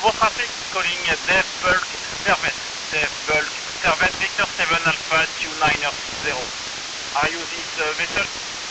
Bravo traffic, calling Dave Bulk, Servette. Dave Bulk, Servette, Victor 7 Alpha 290. Are you this vessel?